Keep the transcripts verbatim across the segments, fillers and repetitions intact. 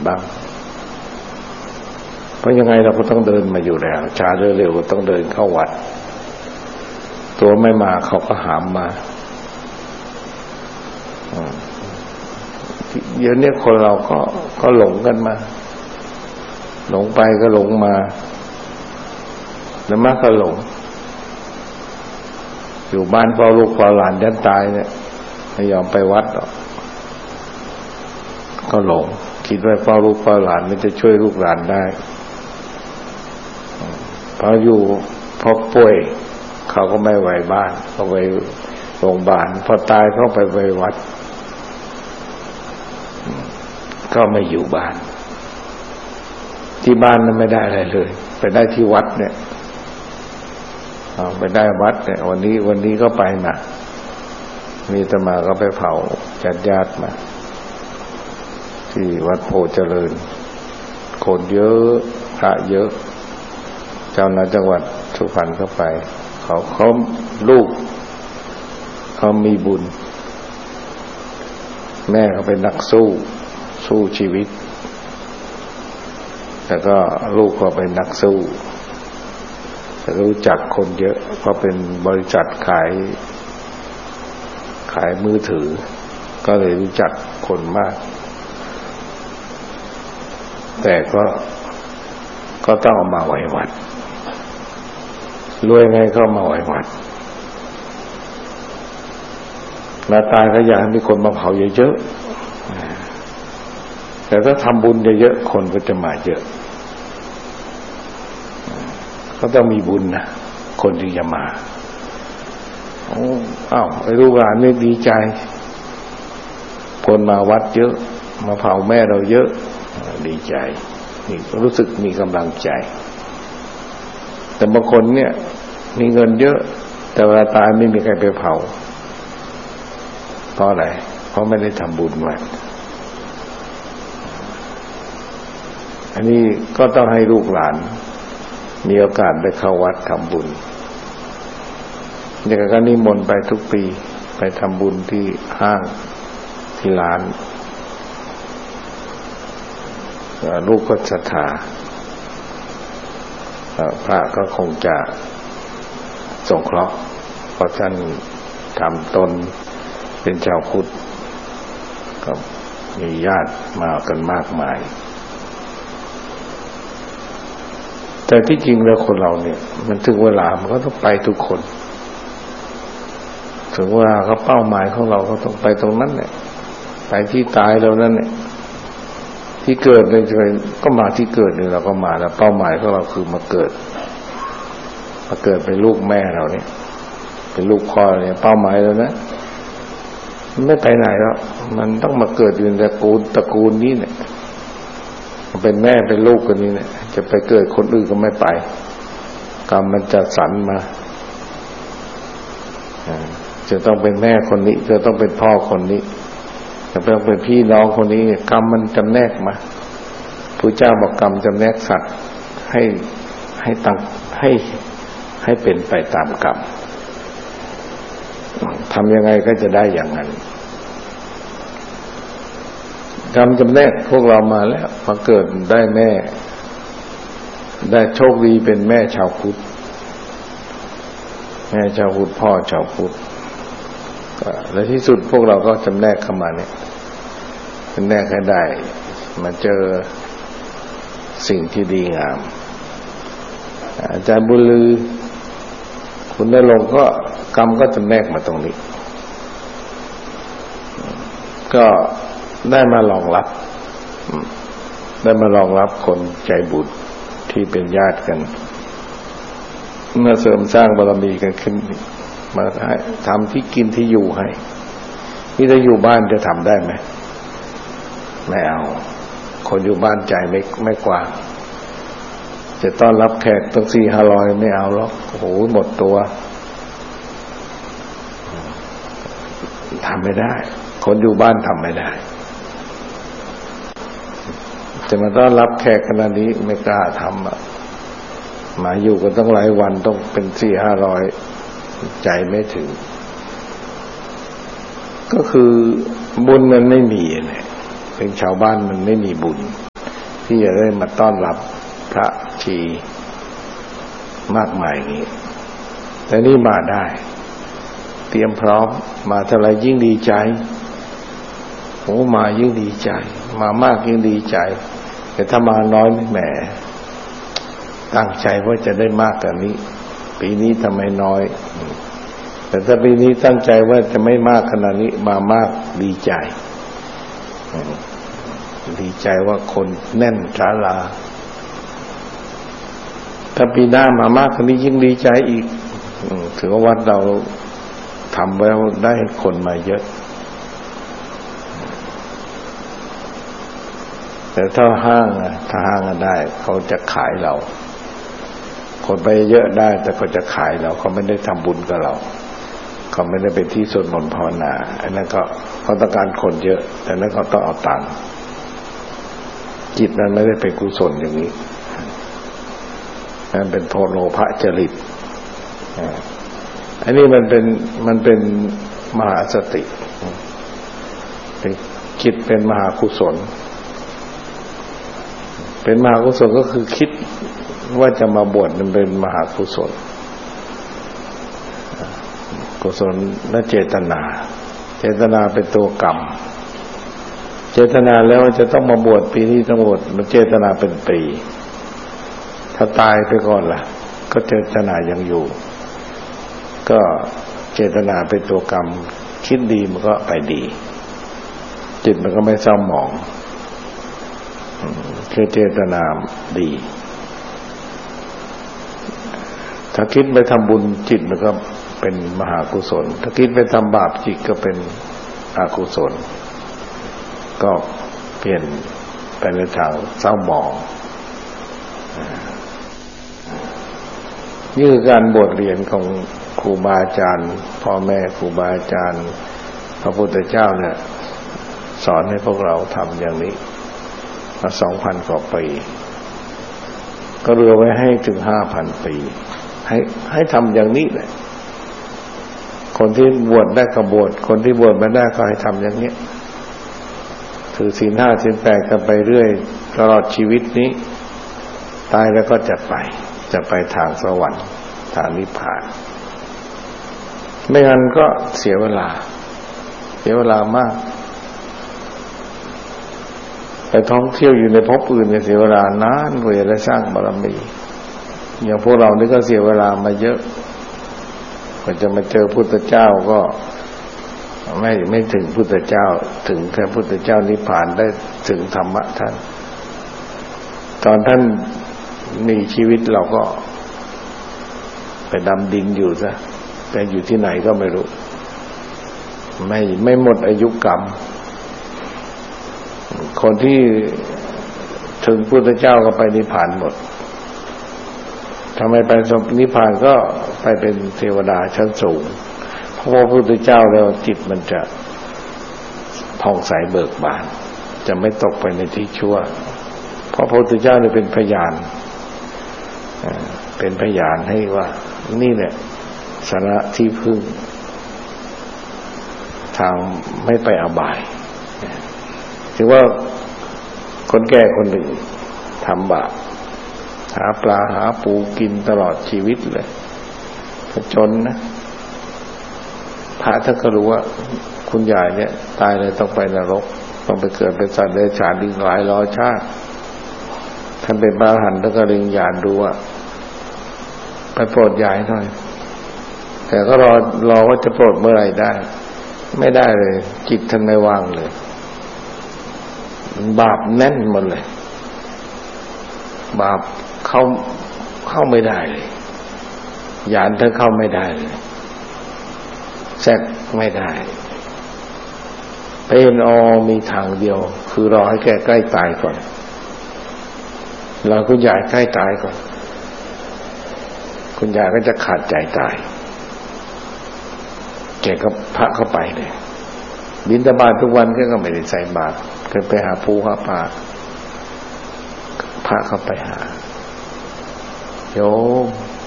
บ้างเพราะยังไงเราก็ต้องเดินมาอยู่แล้วช้าเร็วๆก็ต้องเดินเข้าวัดตัวไม่มาเขาก็หามมาเดี๋ยวนี้คนเราก็ก็หลงกันมาหลงไปก็หลงมาแล้วมากก็หลงอยู่บ้านเฝ้าลูกเฝ้าหลานยันตายเนี่ยไม่ยอมไปวัดหรอกก็หลงคิดว่าเฝ้าลูกเฝ้าหลานมันจะช่วยลูกหลานได้พออยู่พอป่วยเขาก็ไม่ไหวบ้านเขาไปโรงพยาบาลพอตายเขาไปไปวัดก็ไม่อยู่บ้านที่บ้านนั้นไม่ได้อะไรเลยไปได้ที่วัดเนี่ยเอาไปได้วัดเนี่ยวันนี้วันนี้ก็ไปมามีอาตมาก็ไปเผาญาติญาติมาที่วัดโพเจริญคนเยอะพระเยอะเจ้าหน้าจังหวัดสุพรรณเข้าไปเขาเขาลูกเขามีบุญแม่เขาเป็นนักสู้สู้ชีวิตแต่ก็ลูกก็เป็นนักสู้แต่รู้จักคนเยอะเพราะเป็นบริษัทขายขายมือถือก็เลยรู้จักคนมากแต่ก็ก็ต้องเอามาไว้วัดรวยไงก็มาไว้วัดแล้วตายก็อยากให้มีคนมาเผาเยอะๆแต่ถ้าทำบุญเยอะๆคนก็จะมาเยอะก็ต้องมีบุญนะคนที่จะมาโอ้อ้าวไอ้ลูกหลานนี่ดีใจคนมาวัดเยอะมาเผาแม่เราเยอะดีใจนี่รู้สึกมีกำลังใจแต่บางคนเนี่ยมีเงินเยอะแต่เวลาตายไม่มีใครไปเผาเพราะอะไรเพราะไม่ได้ทำบุญไว้อันนี้ก็ต้องให้ลูกหลานมีโอกาสได้เข้าวัดทำบุญอย่างก็นิมนต์ไปทุกปีไปทำบุญที่ห้างที่ร้านลูกก็ศรัทธาพระก็คงจะสงเคราะห์เพราะท่านทำตนเป็นชาวพุทธก็มีญาติมากันมากมายแต่ที่จริงแล้วคนเราเนี่ยมันถึงเวลามันก็ต้องไปทุกคนถึงเวลาเขาเป้าหมายของเราก็ต้องไปตรงนั้นแหละไปที่ตายแล้วนั่นเนี่ยที่เกิดเลยก็มาที่เกิดนี่เราก็มาแล้วเป้าหมายของเราคือมาเกิดมาเกิดเป็นลูกแม่เราเนี่ยเป็นลูกพ่อเนี่ยเป้าหมายแล้วนะมันไม่ไปไหนหรอกมันต้องมาเกิดอยู่ในตระกูลตระกูลนี้เนี่ยเป็นแม่เป็นลูกกันนี่เนี่ยจะไปเกิดคนอื่นก็ไม่ไปกรรมมันจัดสรรมาจะต้องเป็นแม่คนนี้จะต้องเป็นพ่อคนนี้จะต้องเป็นพี่น้องคนนี้กรรมมันจำแนกมาพระเจ้าบอกกรรมจำแนกสัตว์ให้ให้ตั้งให้ให้เป็นไปตามกรรมทำยังไงก็จะได้อย่างนั้นกรรมจำแนกพวกเรามาแล้วมาเกิดได้แม่ได้โชคดีเป็นแม่ชาวพุทธแม่ชาวพุทธพ่อชาวพุทธก็และที่สุดพวกเราก็จำแนกเข้ามาเนี่ยจำแนกให้ได้มาเจอสิ่งที่ดีงามอาจารย์บุญลือคุณได้ลงก็กรรมก็จำแนกมาตรงนี้ก็ได้มารองรับได้มารองรับคนใจบุญที่เป็นญาติกันเมื่อเสริมสร้างบารมีกันขึ้นมาให้ทำที่กินที่อยู่ให้นี่ถ้าอยู่บ้านจะทำได้ไหมไม่เอาคนอยู่บ้านใจไม่ไม่กว้างจะต้อนรับแขกตั้งสี่ห้าร้อยไม่เอาหรอกโอ้โหหมดตัวทำไม่ได้คนอยู่บ้านทำไม่ได้จะมาต้อนรับแขกขนาดนี้ไม่กล้าทำอ่ะมาอยู่กันต้องหลายวันต้องเป็นสี่ห้าร้อยใจไม่ถึงก็คือบุญมันไม่มีเนี่ยเป็นชาวบ้านมันไม่มีบุญที่จะได้มาต้อนรับพระชีมากมายอย่างนี้แต่นี่มาได้เตรียมพร้อมมาเท่าไรยิ่งดีใจโอ้มายิ่งดีใจมามากยิ่งดีใจแต่ถ้ามาน้อยไม่แหมตั้งใจว่าจะได้มากกว่านี้ปีนี้ทำไมน้อยแต่ถ้าปีนี้ตั้งใจว่าจะไม่มากขนาดนี้มามากดีใจดีใจว่าคนแน่นศาลาถ้าปีหน้ามามากกว่านี้ยิ่งดีใจอีกถือว่าวัดเราทำแล้วได้คนมาเยอะแต่ถ้าห้างอะถ้าห้างได้เขาจะขายเราคนไปเยอะได้แต่เขาจะขายเราเขาไม่ได้ทำบุญกับเราเขาไม่ได้เป็นที่สวดมนต์ภาวนาอันนั้นก็เขาต้องการคนเยอะแต่นั้นเขาต้องเอาตังค์จิตนั้นไม่ได้เป็นกุศลอย่างนี้นั่นเป็นโทโลภะจริตอันนี้มันเป็นมันเป็นมหาสติเป็นจิตเป็นมหากุศลเป็นมหากุศลก็คือคิดว่าจะมาบวชมันเป็นมหากุศลกุศลและเจตนาเจตนาเป็นตัวกรรมเจตนาแล้วจะต้องมาบวชปีนี้ต้องบวชมันเจตนาเป็นปีถ้าตายไปก่อนล่ะก็เจตนายังอยู่ก็เจตนาเป็นตัวกรรมคิดดีมันก็ไปดีจิตมันก็ไม่เศร้าหมองคือเจตนาดีถ้าคิดไปทำบุญจิตมันก็เป็นมหากุศลถ้าคิดไปทำบาปจิตก็เป็นอกุศลก็เปลี่ยนไปในทางเศร้าหมองนี่คือการบทเรียนของครูบาอาจารย์พ่อแม่ครูบาอาจารย์พระพุทธเจ้าเนี่ยสอนให้พวกเราทำอย่างนี้มาสองพันกว่าปีก็เรือไว้ให้ถึงห้าพันปีให้ให้ทำอย่างนี้แหละคนที่บวชได้ก็บวชคนที่บวชไม่ได้ก็ให้ทำอย่างนี้ถือศีลห้าศีลแปดกันไปเรื่อยตลอดชีวิตนี้ตายแล้วก็จะไปจะไปทางสวรรค์ทางนิพพานไม่งั้นก็เสียเวลาเสียเวลามากไปท่องเที่ยวอยู่ในภพอื่นเนี่ยเสียเวลานานกว่าจะสร้างบารมีอย่างพวกเรานี่ก็เสียเวลามาเยอะกว่าจะมาเจอพุทธเจ้าก็ไม่ไม่ถึงพุทธเจ้าถึงแค่พุทธเจ้านิพพานได้ถึงธรรมะท่านตอนท่านมีชีวิตเราก็ไปดำดินอยู่ซะแต่อยู่ที่ไหนก็ไม่รู้ไม่ไม่หมดอายุกรรมคนที่ถึงพุทธเจ้าก็ไปนิพพานหมดทำไมไปนิพพานก็ไปเป็นเทวดาชั้นสูงเพราะว่าพระพุทธเจ้าแล้วจิตมันจะผ่องใสเบิกบานจะไม่ตกไปในที่ชั่วเพราะพระพุทธเจ้าเนี่ยเป็นพยานเป็นพยานให้ว่านี่แหละสาระที่พึ่งทางไม่ไปอบายถือว่าคนแก่คนหนึ่งทำบาปหาปลาหาปูกินตลอดชีวิตเลยจนนะพระท่านก็รู้ว่าคุณยายเนี่ยตายเลยต้องไปนรกต้องไปเกิดเป็นสัตว์เดรัจฉานอีกหลายร้อยชาติท่านเป็นพระอรหันต์ท่านก็เล็งญาณดูว่าไปโปรดยายหน่อยแต่ก็รอรอว่าจะโปรดเมื่อไหร่ได้ไม่ได้เลยจิตท่านไม่ว่างเลยบาปแน่นหมดเลยบาปเข้าเข้าไม่ได้เลยญาณท่านเข้าไม่ได้เลยแทรกไม่ได้ไปเห็นอ๋อมีทางเดียวคือรอให้แกใกล้ตายก่อนเราคุณยายใกล้ตายก่อนคุณยายก็จะขาดใจตายแกก็พระเข้าไปเลยบิณฑบาตทุกวันก็ไม่ได้ใส่บาตรเคยไปหาปูหาปลาพระเข้าไปหาโยม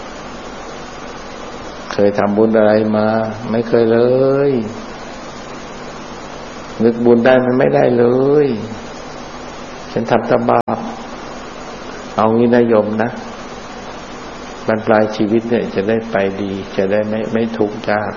เคยทำบุญอะไรมาไม่เคยเลยนึกบุญได้มันไม่ได้เลยฉันทำแต่บาปเอางี้นะโยมนะบรรปลายชีวิตเนี่ยจะได้ไปดีจะได้ไม่ไม่ทุกข์ยาก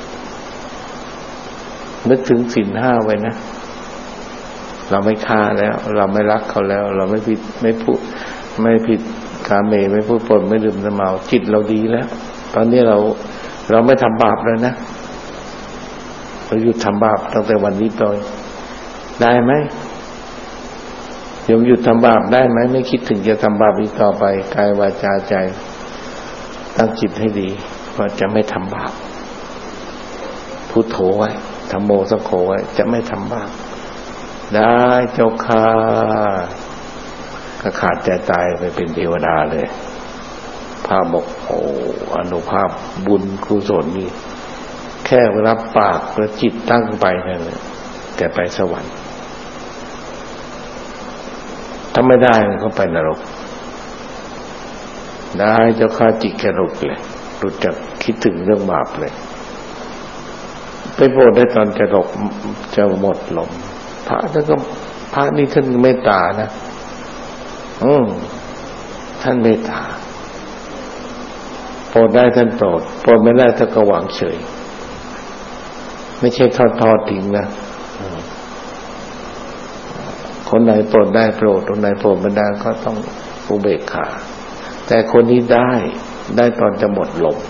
นึกถึงศีลห้าไว้นะเราไม่ฆ่าแล้วเราไม่รักเขาแล้วเราไม่ผิดไม่พูดไม่ผิดกาเมไม่พูดปดไม่ดื่มน้ำเมาจิตเราดีแล้วตอนนี้เราเราไม่ทำบาปแล้วนะเราหยุดทำบาปตั้งแต่วันนี้ไปได้ไหมโยมหยุดทำบาปได้ไหมไม่คิดถึงจะทำบาปอีกต่อไปกายวาจาใจตั้งจิตให้ดีว่าจะไม่ทำบาปพุทโธไว้ธัมโมสังโฆไว้จะไม่ทำบาปได้เจ้าค่ะก็ขาดใจตายไปเป็นเทวดาเลยพระบอกโอ้อนุภาพบุญกุศลนี่แค่รับปากแล้วจิตตั้งไปนั่นแหละแต่ไปสวรรค์ถ้าไม่ได้มันก็ไปนรกได้เจ้าข้าจิตแค่หลุดเลยหลุดจากคิดถึงเรื่องบาปเลยไปโปรดได้ตอนจะหลบจะหมดลมพระท่านก็พระนี่ท่านเมตตานะอืมท่านเมตตาโปรดได้ท่านโปรดโปรดไม่ได้ท่านก็วางเฉยไม่ใช่ทอดทอดทิ้งนะคนไหนโปรดได้โปรดคนไหนโปรดไม่ได้ก็ต้องอุเบกขาแต่คนที่ได้ได้ตอนจะหมดลม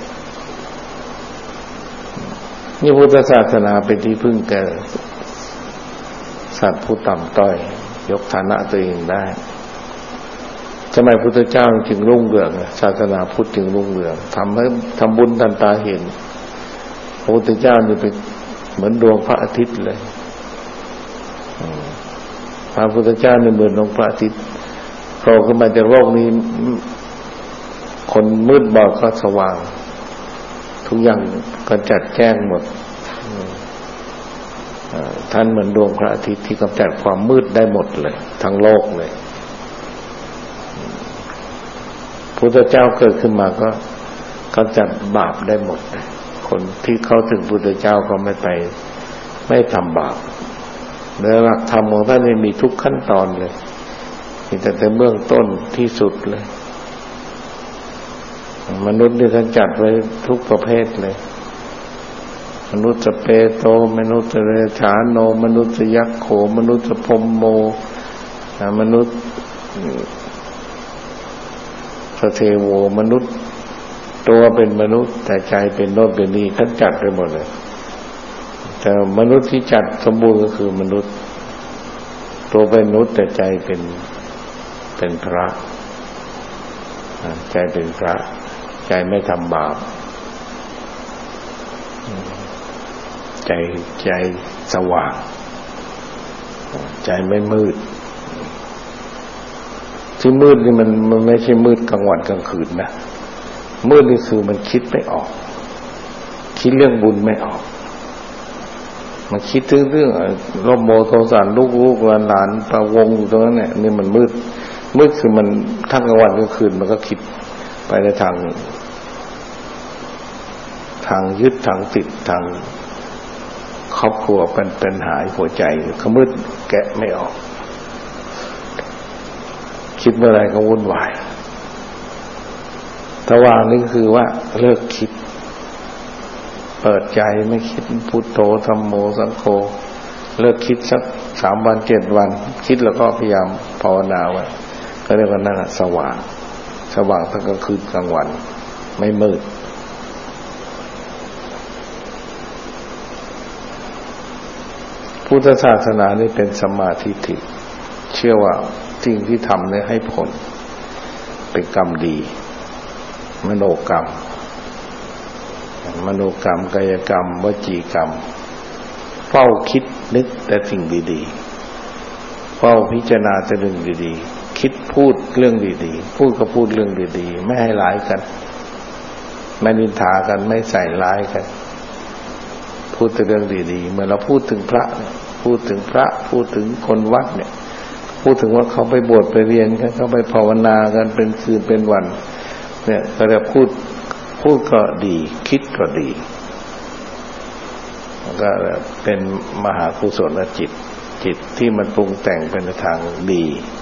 นี่พุทธศาสนาเป็นที่พึ่งแก่สัตว์ผู้ต่ำต้อยยกฐานะตัวเองได้สมัยพุทธเจ้าจึงรุ่งเรืองศาสนาพุทธจึงรุ่งเรืองทำให้ทำบุญทันตาเห็นพระพุทธเจ้านี่เป็นเหมือนดวงพระอาทิตย์เลยพระพุทธเจ้านี่เหมือนดวงพระอาทิตย์โผล่ขึ้นมาจากโลกนี้คนมืดบอดก็สว่างทุกอย่างก็จัดแจ้งหมดท่านเหมือนดวงพระอาทิตย์ที่กำจัดความมืดได้หมดเลยทั้งโลกเลยพุทธเจ้าเกิดขึ้นมาก็กำจัดบาปได้หมดเลยคนที่เข้าถึงพุทธเจ้าก็ไม่ไปไม่ทำบาปในหลักธรรมของท่านนี่มีทุกขั้นตอนเลยมีแต่แต่เบื้องต้นที่สุดเลยมนุษย์นี่ท่านจัดไว้ทุกประเภทเลยมนุษย์สเปโตมนุษย์เรชานโนมนุษย์ยักษ์โขมนุษย์พรหมโมมนุษย์พระเทโวมนุษย์ตัวเป็นมนุษย์แต่ใจเป็นโน่นเป็นนี่ท่านจัดไปหมดเลยแต่มนุษย์ที่จัดสมบูรณ์ก็คือมนุษย์ตัวเป็นมนุษย์แต่ใจเป็นเป็นพระใจเป็นพระใจไม่ทำบาปใจใจสว่างใจไม่มืดที่มืดนี่มันมันไม่ใช่มืดกลางวันกลางคืนนะมืดนี่คือมันคิดไม่ออกคิดเรื่องบุญไม่ออกมันคิดถึงเรื่องโลภโมโทสะลูกลูกหลานๆประวงอยู่ตรงนั้นเนี่ยนี่มันมืดมืดคือมันทั้งกลางวันกลางคืนมันก็คิดไปในทางทางยึดทางติดทางครอบครัวเป็นเป็นหายหัวใจขมืดแกะไม่ออกคิดเมื่อไรก็วุ่นวายสว่างนี่คือว่าเลิกคิดเปิดใจไม่คิดพุทโธธัมโมสังโฆเลิกคิดสักสามวันเจ็ดวันคิดแล้วก็พยายามภาวนาไว้ก็เรียกว่านั่นแหละสว่างสว่างทั้งกลางคืนกลางวันไม่มืดพุทธศาสนานี่เป็นสัมมาทิฏฐิเชื่อว่าสิ่งที่ทำเนี่ยให้ผลเป็นกรรมดีมโนกรรมมโนกรรมกายกรรมวจีกรรมเฝ้าคิดนึกแต่สิ่งดีๆเฝ้าพิจารณาแต่เรื่องดีๆคิดพูดเรื่องดีๆพูดก็พูดเรื่องดีๆไม่ให้ร้ายกันไม่นินทากันไม่ใส่ร้ายกันพูดแต่เรื่องดีๆเมื่อเราพูดถึงพระพูดถึงพระพูดถึงคนวัดเนี่ยพูดถึงว่าเขาไปบวชไปเรียนกันเขาไปภาวนากันเป็นคืนเป็นวันเนี่ยก็จะพูดพูดก็ดีคิดก็ดีก็เป็นมหากุศลจิตจิตที่มันปรุงแต่งเป็นทางดี